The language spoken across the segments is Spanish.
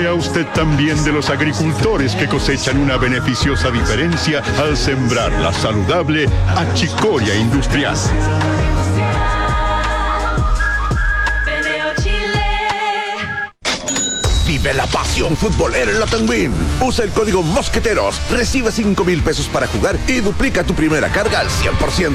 ¿Sabía usted también de los agricultores que cosechan una beneficiosa diferencia al sembrar la saludable achicoria industrial? Vive la pasión futbolera en la Tenguín. Usa el código Mosqueteros, recibe 5,000 pesos para jugar y duplica tu primera carga al 100%.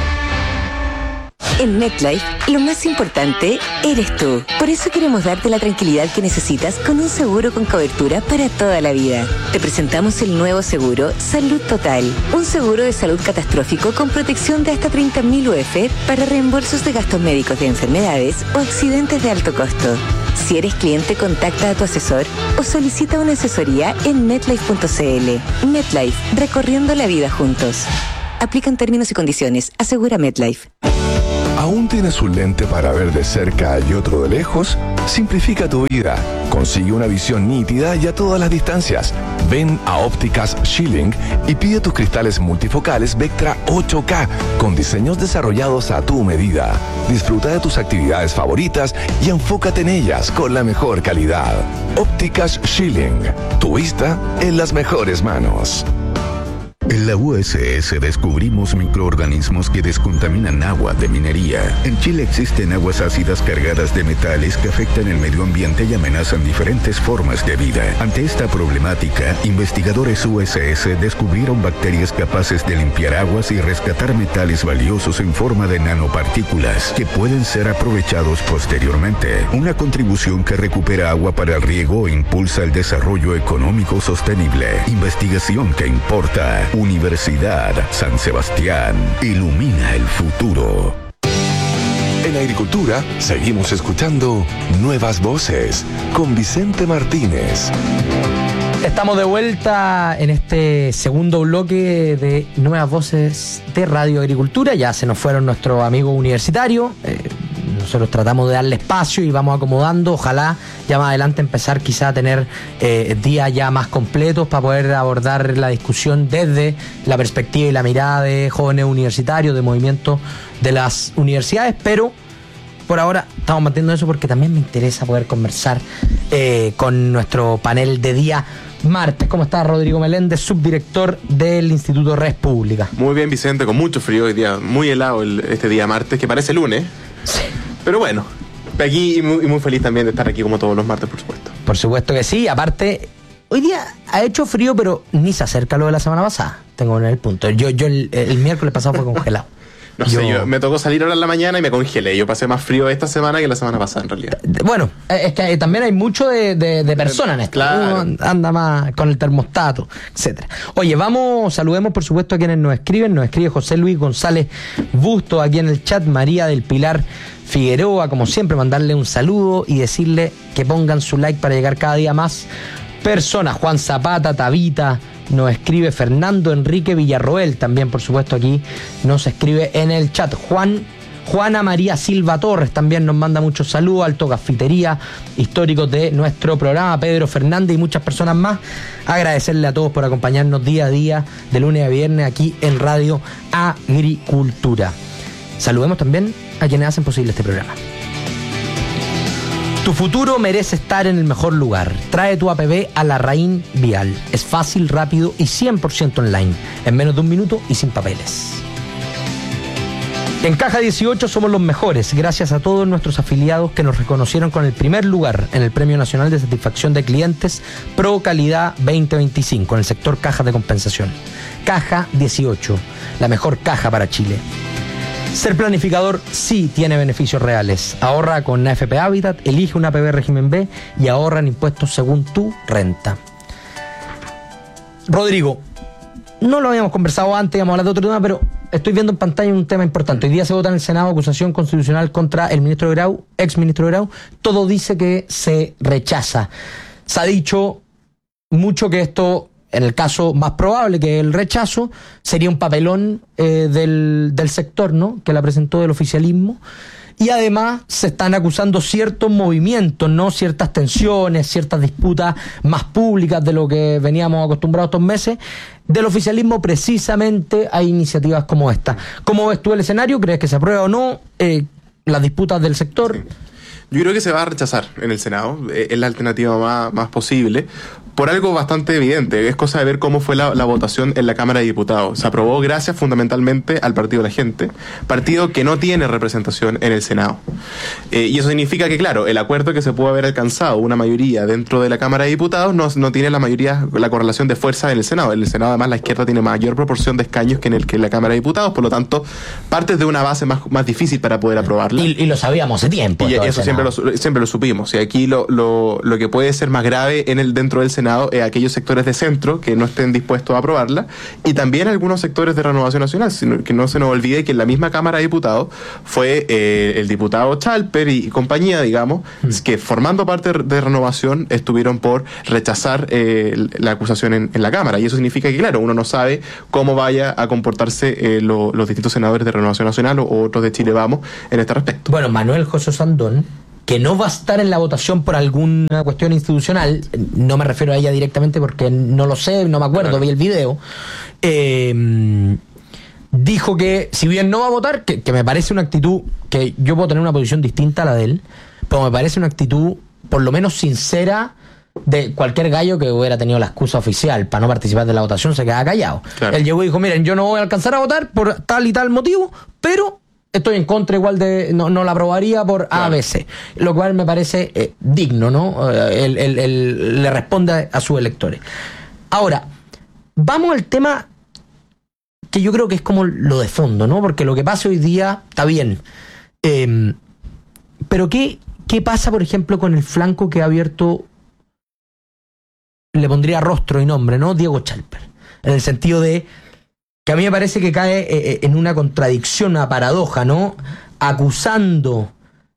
En MetLife, lo más importante eres tú. Por eso queremos darte la tranquilidad que necesitas con un seguro con cobertura para toda la vida. Te presentamos el nuevo seguro Salud Total. Un seguro de salud catastrófico con protección de hasta 30.000 UF para reembolsos de gastos médicos de enfermedades o accidentes de alto costo. Si eres cliente, contacta a tu asesor o solicita una asesoría en MetLife.cl. MetLife, recorriendo la vida juntos. Aplican términos y condiciones. Asegura MetLife. ¿Aún tienes un lente para ver de cerca y otro de lejos? Simplifica tu vida. Consigue una visión nítida y a todas las distancias. Ven a Ópticas Schilling y pide tus cristales multifocales Vectra 8K con diseños desarrollados a tu medida. Disfruta de tus actividades favoritas y enfócate en ellas con la mejor calidad. Ópticas Schilling. Tu vista en las mejores manos. En la USS descubrimos microorganismos que descontaminan agua de minería. En Chile existen aguas ácidas cargadas de metales que afectan el medio ambiente y amenazan diferentes formas de vida. Ante esta problemática, investigadores USS descubrieron bacterias capaces de limpiar aguas y rescatar metales valiosos en forma de nanopartículas que pueden ser aprovechados posteriormente. Una contribución que recupera agua para el riego e impulsa el desarrollo económico sostenible. Investigación que importa. Universidad San Sebastián. Ilumina el futuro. En agricultura, seguimos escuchando Nuevas Voces con Vicente Martínez. Estamos de vuelta en este segundo bloque de Nuevas Voces de Radio Agricultura. Ya se nos fueron nuestros amigos universitarios. Nosotros tratamos de darle espacio y vamos acomodando. Ojalá ya más adelante empezar quizá a tener días ya más completos para poder abordar la discusión desde la perspectiva y la mirada de jóvenes universitarios, de movimientos de las universidades, pero por ahora estamos manteniendo eso porque también me interesa poder conversar con nuestro panel de día martes. ¿Cómo está Rodrigo Meléndez, subdirector del Instituto Res Pública? Muy bien, Vicente, con mucho frío hoy día, muy helado este día martes, que parece lunes. Sí. Pero bueno, aquí y muy feliz también de estar aquí como todos los martes, por supuesto. Por supuesto que sí. Aparte, hoy día ha hecho frío, pero ni se acerca a lo de la semana pasada. Tengo en el punto. Yo el miércoles pasado fue congelado. No sé, yo me tocó salir ahora en la mañana y me congelé. Yo pasé más frío esta semana que la semana pasada, en realidad. Bueno, es que también hay mucho de personas en esto. Claro. Uno anda más con el termostato, etcétera. Oye, saludemos por supuesto a quienes nos escriben. Nos escribe José Luis González Busto aquí en el chat, María del Pilar Figueroa, como siempre, mandarle un saludo y decirle que pongan su like para llegar cada día más personas. Juan Zapata, Tabita, nos escribe Fernando Enrique Villarroel, también por supuesto aquí nos escribe en el chat. Juana María Silva Torres también nos manda muchos saludos. Alto Cafetería, históricos de nuestro programa, Pedro Fernández y muchas personas más. Agradecerle a todos por acompañarnos día a día, de lunes a viernes, aquí en Radio Agricultura. Saludemos también a quienes hacen posible este programa. Tu futuro merece estar en el mejor lugar. Trae tu APB a Larraín Vial. Es fácil, rápido y 100% online. En menos de un minuto y sin papeles. En Caja 18 somos los mejores, gracias a todos nuestros afiliados que nos reconocieron con el primer lugar en el Premio Nacional de Satisfacción de Clientes Pro Calidad 2025 en el sector cajas de compensación. Caja 18, la mejor caja para Chile. Ser planificador sí tiene beneficios reales. Ahorra con AFP Habitat, elige una APB régimen B y ahorra en impuestos según tu renta. Rodrigo, no lo habíamos conversado antes, íbamos a hablar de otro tema, pero estoy viendo en pantalla un tema importante. Hoy día se vota en el Senado acusación constitucional contra el ministro de Grau, ex ministro de Grau. Todo dice que se rechaza. Se ha dicho mucho que esto, en el caso más probable que el rechazo, sería un papelón del sector, ¿no?, que la presentó del oficialismo. Y además se están acusando ciertos movimientos, ¿no?, ciertas tensiones, ciertas disputas más públicas de lo que veníamos acostumbrados estos meses, del oficialismo precisamente a iniciativas como esta. ¿Cómo ves tú el escenario? ¿Crees que se aprueba o no las disputas del sector? Yo creo que se va a rechazar en el Senado, es la alternativa más posible, por algo bastante evidente. Es cosa de ver cómo fue la votación en la Cámara de Diputados. Se aprobó gracias fundamentalmente al Partido de la Gente, partido que no tiene representación en el Senado. Y eso significa que, claro, el acuerdo que se pudo haber alcanzado, una mayoría dentro de la Cámara de Diputados, no tiene la correlación de fuerza en el Senado. En el Senado, además, la izquierda tiene mayor proporción de escaños que en la Cámara de Diputados, por lo tanto, partes de una base más difícil para poder aprobarla. Y lo sabíamos hace tiempo. Y eso siempre lo supimos. Y aquí lo que puede ser más grave dentro del Senado es aquellos sectores de centro que no estén dispuestos a aprobarla, y también algunos sectores de Renovación Nacional, que no se nos olvide que en la misma Cámara de Diputados fue el diputado Chalper y compañía, digamos, que formando parte de Renovación estuvieron por rechazar la acusación en la Cámara, y eso significa que, claro, uno no sabe cómo vaya a comportarse los distintos senadores de Renovación Nacional o otros de Chile Vamos en este respecto. Bueno, Manuel José Sandón, que no va a estar en la votación por alguna cuestión institucional, no me refiero a ella directamente porque no lo sé, no me acuerdo, claro. Vi el video, dijo que si bien no va a votar, que me parece una actitud, que yo puedo tener una posición distinta a la de él, pero me parece una actitud por lo menos sincera de cualquier gallo que hubiera tenido la excusa oficial para no participar de la votación, se quedaba callado. Claro. Él llegó y dijo, miren, yo no voy a alcanzar a votar por tal y tal motivo, pero estoy en contra igual de... No la aprobaría por claro. ABC. Lo cual me parece digno, ¿no? Le responde a sus electores. Ahora, vamos al tema que yo creo que es como lo de fondo, ¿no? Porque lo que pasa hoy día está bien. Pero ¿qué pasa, por ejemplo, con el flanco que ha abierto, le pondría rostro y nombre, ¿no? Diego Chalper. En el sentido de que a mí me parece que cae en una contradicción, una paradoja, ¿no? Acusando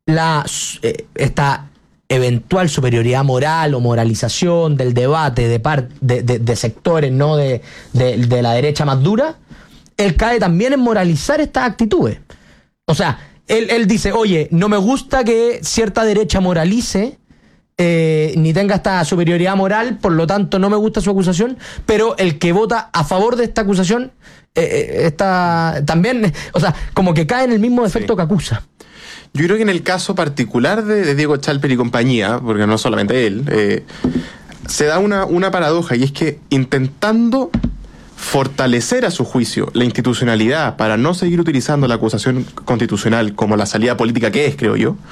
esta eventual superioridad moral o moralización del debate de sectores, ¿no? De la derecha más dura, él cae también en moralizar estas actitudes. O sea, él dice, oye, no me gusta que cierta derecha moralice, ni tenga esta superioridad moral, por lo tanto no me gusta su acusación, pero el que vota a favor de esta acusación está también, o sea, como que cae en el mismo defecto sí. que acusa. Yo creo que en el caso particular de Diego Chalper y compañía, porque no solamente él, se da una paradoja, y es que intentando fortalecer a su juicio la institucionalidad para no seguir utilizando la acusación constitucional como la salida política que es, creo yo,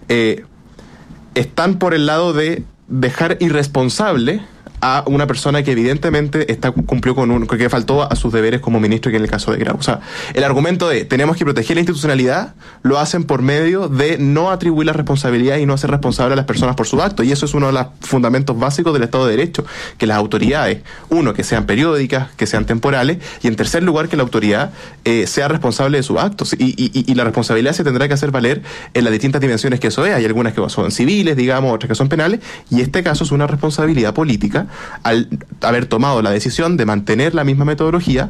están por el lado de dejar irresponsable a una persona que evidentemente cumplió que faltó a sus deberes como ministro, que en el caso de Grau. O sea, el argumento de tenemos que proteger la institucionalidad lo hacen por medio de no atribuir la responsabilidad y no hacer responsable a las personas por su acto, y eso es uno de los fundamentos básicos del Estado de Derecho, que las autoridades, uno, que sean periódicas, que sean temporales, y en tercer lugar, que la autoridad sea responsable de sus actos, y la responsabilidad se tendrá que hacer valer en las distintas dimensiones que eso es. Hay algunas que son civiles, digamos, otras que son penales, y este caso es una responsabilidad política al haber tomado la decisión de mantener la misma metodología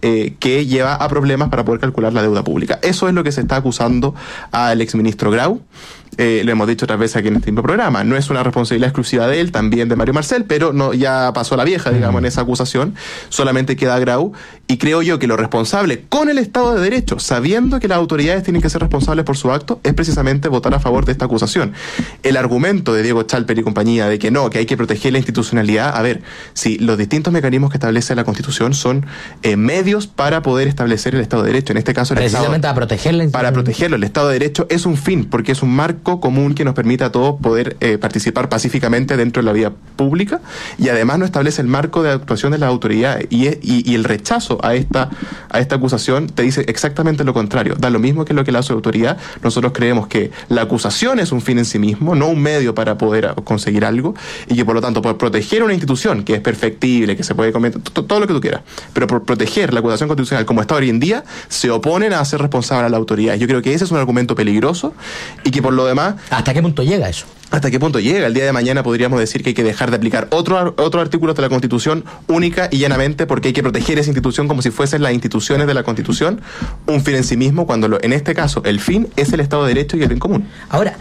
que lleva a problemas para poder calcular la deuda pública. Eso es lo que se está acusando al exministro Grau. Lo hemos dicho otras veces aquí en este mismo programa. No es una responsabilidad exclusiva de él, también de Mario Marcel, pero no, ya pasó la vieja, digamos, en esa acusación. Solamente queda Grau, y creo yo que lo responsable con el Estado de Derecho, sabiendo que las autoridades tienen que ser responsables por su acto, es precisamente votar a favor de esta acusación. El argumento de Diego Chalper y compañía de que no, que hay que proteger la institucionalidad, a ver, si los distintos mecanismos que establece la Constitución son medios para poder establecer el Estado de Derecho, en este caso el precisamente Estado, para protegerlo. El Estado de Derecho es un fin, porque es un marco común que nos permite a todos poder participar pacíficamente dentro de la vida pública, y además nos establece el marco de actuación de las autoridades, y el rechazo a esta acusación te dice exactamente lo contrario. Da lo mismo que lo que la autoridad. Nosotros creemos que la acusación es un fin en sí mismo, no un medio para poder conseguir algo, y que por lo tanto por proteger una institución que es perfectible, que se puede cometer todo lo que tú quieras, pero por proteger la acusación constitucional como está hoy en día, se oponen a hacer responsable a la autoridad. Yo creo que ese es un argumento peligroso, y que por lo demás... ¿Hasta qué punto llega eso? ¿Hasta qué punto llega? El día de mañana podríamos decir que hay que dejar de aplicar otro artículo de la Constitución única y llanamente porque hay que proteger esa institución como si fuesen las instituciones de la Constitución un fin en sí mismo, cuando en este caso el fin es el Estado de Derecho y el bien común. Ahora,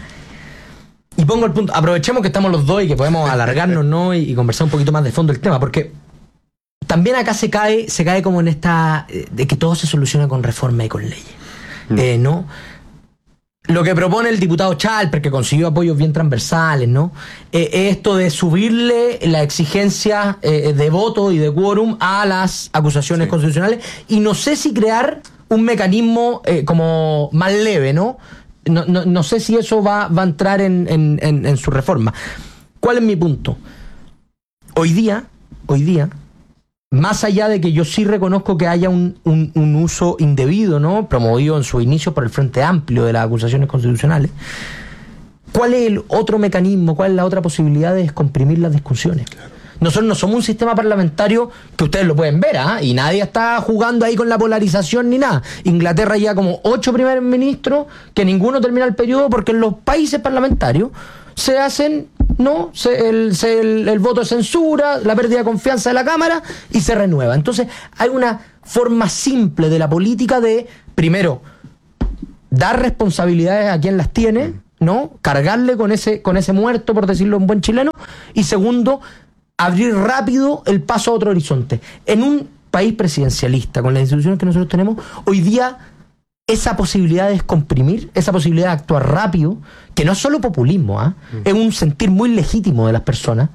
y pongo el punto, aprovechemos que estamos los dos y que podemos alargarnos, ¿no? y conversar un poquito más de fondo el tema, porque también acá se cae como en esta de que todo se soluciona con reforma y con leyes, ¿no? lo que propone el diputado Chalper, que consiguió apoyos bien transversales, ¿no? Esto de subirle la exigencia de voto y de quórum a las acusaciones constitucionales, y no sé si crear un mecanismo como más leve, ¿no? No sé si eso va a entrar en su reforma. ¿Cuál es mi punto? Hoy día, más allá de que yo sí reconozco que haya un uso indebido, ¿no?, promovido en su inicio por el Frente Amplio de las acusaciones constitucionales, ¿cuál es el otro mecanismo, cuál es la otra posibilidad de descomprimir las discusiones? Claro. Nosotros no somos un sistema parlamentario que ustedes lo pueden ver, y nadie está jugando ahí con la polarización ni nada. Inglaterra ya como 8 primeros ministros, que ninguno termina el periodo, porque en los países parlamentarios se hacen el voto de censura, la pérdida de confianza de la Cámara, y se renueva. Entonces hay una forma simple de la política de, primero, dar responsabilidades a quien las tiene, ¿no? Cargarle con ese muerto, por decirlo en buen chileno, y segundo, abrir rápido el paso a otro horizonte. En un país presidencialista, con las instituciones que nosotros tenemos, hoy día esa posibilidad de descomprimir, esa posibilidad de actuar rápido, que no es solo populismo, es un sentir muy legítimo de las personas,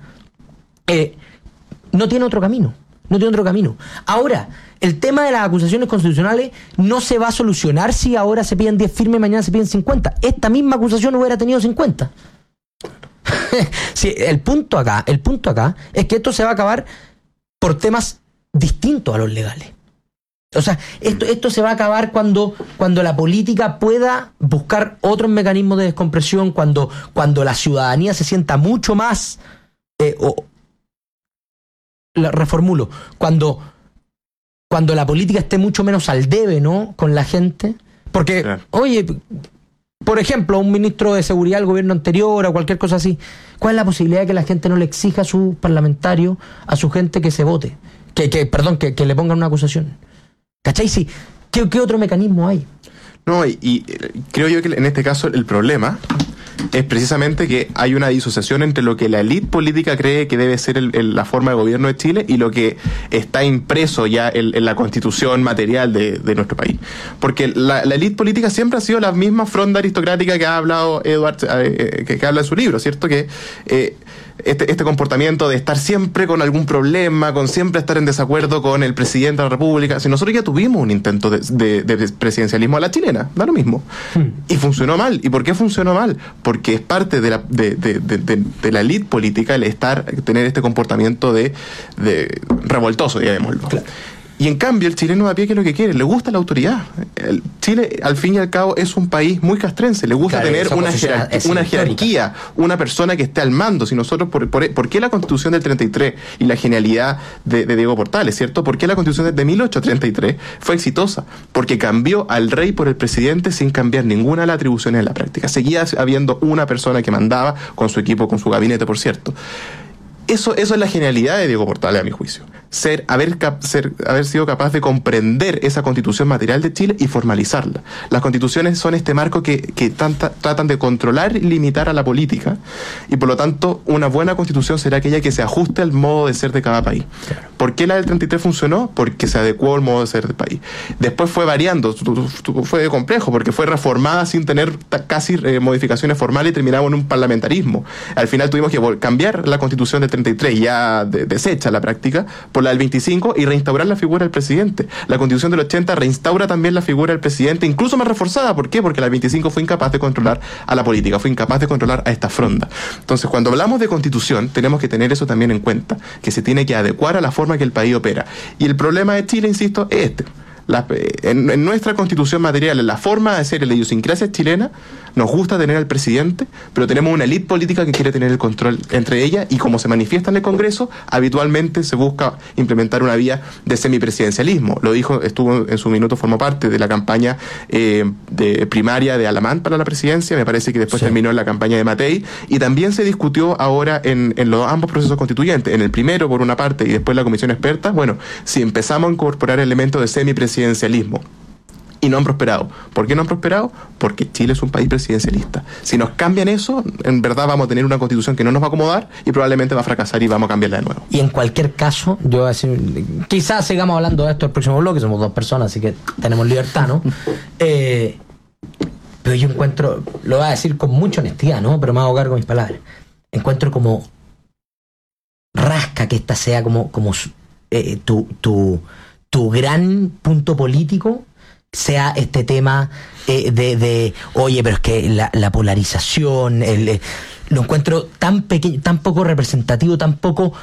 no tiene otro camino. Ahora, el tema de las acusaciones constitucionales no se va a solucionar si ahora se piden 10 firmes y mañana se piden 50. Esta misma acusación hubiera tenido 50. Sí, el punto acá es que esto se va a acabar por temas distintos a los legales. O sea, esto se va a acabar cuando la política pueda buscar otros mecanismos de descompresión, cuando la ciudadanía se sienta mucho más, reformulo, cuando la política esté mucho menos al debe, ¿no?, con la gente. Porque, claro, oye, por ejemplo, un ministro de seguridad del gobierno anterior o cualquier cosa así, ¿cuál es la posibilidad de que la gente no le exija a sus parlamentarios, a su gente, que se vote? Que le pongan una acusación. ¿Cachai? Sí. ¿Qué otro mecanismo hay? No, y creo yo que en este caso el problema es precisamente que hay una disociación entre lo que la élite política cree que debe ser la forma de gobierno de Chile y lo que está impreso ya en la constitución material de nuestro país. Porque la élite política siempre ha sido la misma fronda aristocrática que ha hablado Edward, que habla en su libro, ¿cierto? Que este comportamiento de estar siempre con algún problema, con siempre estar en desacuerdo con el presidente de la República. Si nosotros ya tuvimos un intento de presidencialismo a la chilena, da lo mismo. Y funcionó mal. ¿Y por qué funcionó mal? Porque es parte de la élite política el tener este comportamiento de revoltoso, digámoslo. Claro. Y en cambio el chileno de a pie, ¿qué es lo que quiere? Le gusta la autoridad. Chile, al fin y al cabo, es un país muy castrense. Le gusta, claro, tener una jerarquía, una persona que esté al mando. Si nosotros, ¿por qué la Constitución del 33 y la genialidad de Diego Portales, ¿cierto? ¿Por qué la Constitución de 1833 fue exitosa? Porque cambió al rey por el presidente sin cambiar ninguna de las atribuciones en la práctica. Seguía habiendo una persona que mandaba, con su equipo, con su gabinete, por cierto. Eso es la genialidad de Diego Portales, a mi juicio. Haber sido capaz de comprender esa constitución material de Chile y formalizarla. Las constituciones son este marco que tratan de controlar y limitar a la política, y por lo tanto una buena constitución será aquella que se ajuste al modo de ser de cada país. Claro. ¿Por qué la del 33 funcionó? Porque se adecuó al modo de ser del país. Después fue variando, fue complejo, porque fue reformada sin tener casi modificaciones formales y terminamos en un parlamentarismo. Al final tuvimos que cambiar la constitución del 33, ya deshecha la práctica, por la del 25 y reinstaurar la figura del presidente. La Constitución del 80 reinstaura también la figura del presidente, incluso más reforzada. ¿Por qué? Porque la del 25 fue incapaz de controlar a la política, fue incapaz de controlar a esta fronda. Entonces, cuando hablamos de Constitución, tenemos que tener eso también en cuenta, que se tiene que adecuar a la forma que el país opera. Y el problema de Chile, insisto, es este. En nuestra constitución material, en la forma de ser, en la idiosincrasia chilena, nos gusta tener al presidente, pero tenemos una élite política que quiere tener el control entre ellas, y como se manifiesta en el Congreso, habitualmente se busca implementar una vía de semipresidencialismo. Lo dijo, estuvo en su minuto, formó parte de la campaña de primaria de Alamán para la presidencia, me parece que después terminó en la campaña de Matei, y también se discutió ahora en los ambos procesos constituyentes, en el primero por una parte y después la comisión experta. Bueno, si empezamos a incorporar elementos de semipresidencialismo, y no han prosperado. ¿Por qué no han prosperado? Porque Chile es un país presidencialista. Si nos cambian eso, en verdad vamos a tener una constitución que no nos va a acomodar y probablemente va a fracasar y vamos a cambiarla de nuevo. Y en cualquier caso, quizás sigamos hablando de esto el próximo bloque, somos 2 personas, así que tenemos libertad, ¿no? pero yo encuentro, lo voy a decir con mucha honestidad, ¿no? Pero me hago cargo de mis palabras. Encuentro como rasca que esta sea como tu gran punto político sea este tema oye, pero es que la polarización, lo encuentro tan pequeño, tan poco representativo, tan poco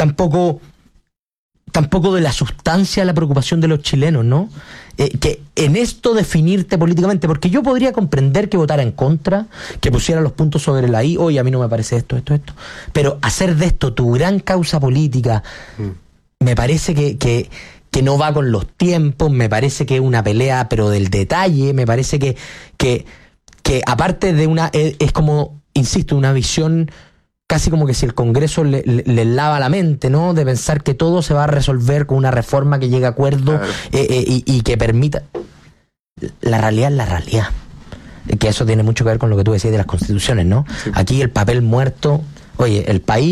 de la sustancia de la preocupación de los chilenos, ¿no? Que en esto definirte políticamente, porque yo podría comprender que votara en contra, que pusiera los puntos sobre la I, oye, a mí no me parece esto, pero hacer de esto tu gran causa política, me parece que no va con los tiempos, me parece que es una pelea, pero del detalle, me parece que aparte de es como, insisto, una visión casi como que si el Congreso le lava la mente, ¿no? De pensar que todo se va a resolver con una reforma que llegue a acuerdo, claro. Y que permita. La realidad es la realidad. Que eso tiene mucho que ver con lo que tú decías de las constituciones, ¿no? Sí. Aquí el papel muerto, oye, el país